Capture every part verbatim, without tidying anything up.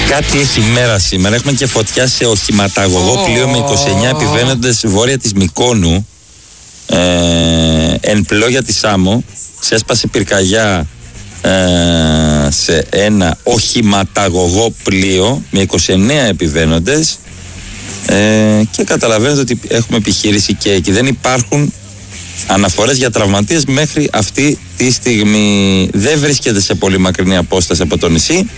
Κάτι έχει μέρα σήμερα. Έχουμε και φωτιά σε οχηματαγωγό oh. πλοίο με είκοσι εννέα επιβαίνοντες βόρεια της Μυκόνου. Ε, εν πλόγια της Σάμο. Ξέσπασε πυρκαγιά ε, σε ένα οχηματαγωγό πλοίο με είκοσι εννέα επιβαίνοντες. Ε, και καταλαβαίνετε ότι έχουμε επιχείρηση και εκεί. Δεν υπάρχουν αναφορές για τραυματίες μέχρι αυτή τη στιγμή. Δεν βρίσκεται σε πολύ μακρινή απόσταση από το νησί,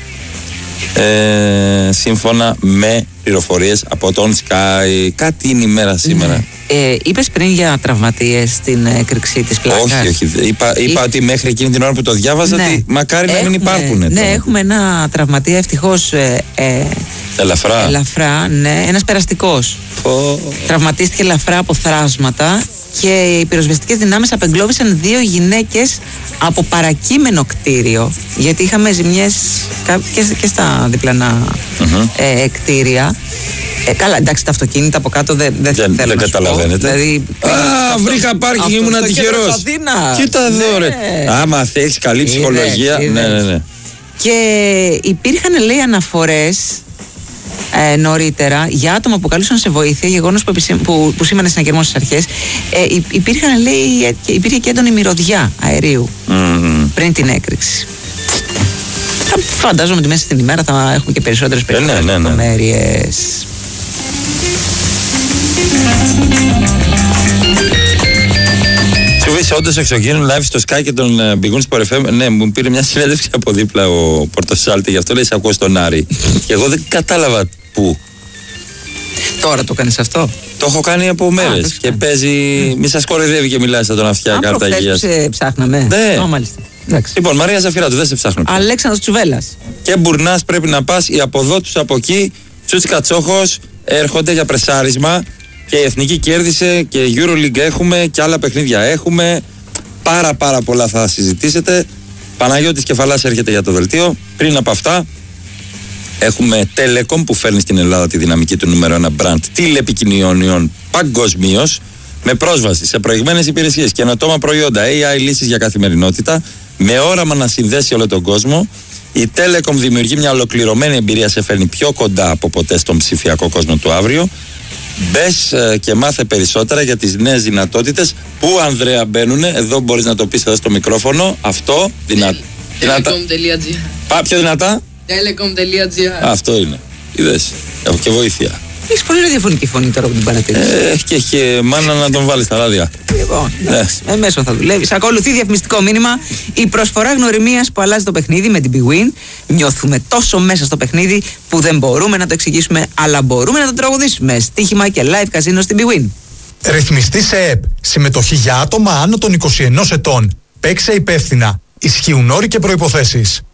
ε, σύμφωνα με πληροφορίες από τον Sky. Κάτι είναι η μέρα σήμερα. Ναι. Ε, είπες πριν για τραυματίες στην έκρηξη της πλάκας. Όχι, όχι. Είπα, είπα Ή... ότι μέχρι εκείνη την ώρα που το διάβαζα, ναι. ότι μακάρι έχουμε, να μην υπάρχουν. Ναι, τώρα. έχουμε ένα τραυματία ευτυχώς ε, ε, ελαφρά. ελαφρά, ναι, ένας περαστικός. Oh. Τραυματίστηκε ελαφρά από θράσματα και οι πυροσβεστικές δυνάμεις απεγκλώβησαν δύο γυναίκες από παρακείμενο κτίριο, γιατί είχαμε ζημιές και, και στα διπλανά mm-hmm. ε, κτίρια. Ε, καλά, εντάξει, τα αυτοκίνητα από κάτω δεν, δεν, δεν θέλω δεν να καταλαβαίνετε. Δηλαδή, Α, αυτό, βρήκα πάρκινγκ, ήμουν τυχερός. Κοίτα εδώ, ναι. ρε. Άμα θέλεις καλή ψυχολογία. Είδες, ναι, ναι, ναι. Και υπήρχαν, λέει, αναφορές ε, νωρίτερα για άτομα που καλούσαν σε βοήθεια, γεγονός που, που, που σήμανε συναγερμό στις αρχές. Ε, υπήρχαν, λέει, υπήρχε και έντονη μυρωδιά αερίου mm. πριν την έκρηξη. Φαντάζομαι ότι μέσα στην ημέρα θα έχουμε και περισσότερες περισσότερες ναι, ναι, ναι. λεπτομέρειες. Σου όντως εξωγήινου live στο Sky και τον uh, Big Win Sport εφ εμ. Ναι, μου πήρε μια συνέντευξη από δίπλα ο Πορτοσάλτη, γι' αυτό λέει: σε ακούω στον Άρη. Και εγώ δεν κατάλαβα πού. Τώρα το κάνεις αυτό? Το έχω κάνει από μέρες. Και παίζει. Mm. Μη σας κοροϊδεύει και μιλάει σαν τον αυτιά κάρτα υγείας. Σε ψάχναμε. Ναι. Oh, μάλιστα. Λοιπόν, Μαρία Ζαφυράτου, δεν σε ψάχνω. Αλέξανδρος Τσουβέλλας. Και Μπουρνάς πρέπει να πας. Οι από εδώ τους από εκεί. Τσούτσικα Τσόχος έρχονται για πρεσάρισμα. Και η Εθνική κέρδισε και EuroLeague έχουμε και άλλα παιχνίδια έχουμε. Πάρα πάρα πολλά θα συζητήσετε. Παναγιώτης Κεφαλάς έρχεται για το δελτίο. Πριν από αυτά έχουμε Telecom που φέρνει στην Ελλάδα τη δυναμική του νούμερο ένα brand τηλεπικοινωνιών παγκοσμίως, με πρόσβαση σε προηγμένες υπηρεσίες, καινοτόμα προϊόντα, έι άι λύσεις για καθημερινότητα, με όραμα να συνδέσει όλο τον κόσμο. Η Telecom δημιουργεί μια ολοκληρωμένη εμπειρία, σε φέρνει πιο κοντά από ποτέ στον ψηφιακό κόσμο του αύριο. Μπες ε, και μάθε περισσότερα για τις νέες δυνατότητες που, Ανδρέα, μπαίνουν. Εδώ μπορείς να το πεις εδώ στο μικρόφωνο. Αυτό δυνα... δυνατά. Telecom.gr. Πά, πιο δυνατά. Telecom.gr. Αυτό είναι. Είδες. Έχω και βοήθεια. Έχεις πολύ ραδιοφωνική φωνή τώρα που την παρατηρείς. Ε, και έχει και μάνα να τον βάλει στα ράδια. Λοιπόν, με μέσο θα δουλεύεις. Ακολουθεί διαφημιστικό μήνυμα. Η προσφορά γνωριμίας που αλλάζει το παιχνίδι με την Big Win. Νιώθουμε τόσο μέσα στο παιχνίδι που δεν μπορούμε να το εξηγήσουμε, αλλά μπορούμε να το τραγουδήσουμε. Στοίχημα και live καζίνο στην Big Win. Ρυθμιστή σε ΕΠ. Συμμετοχή για άτομα άνω των είκοσι ενός ετών. Παίξε υπεύθυνα. Ισχύουν όροι και προϋποθέσεις.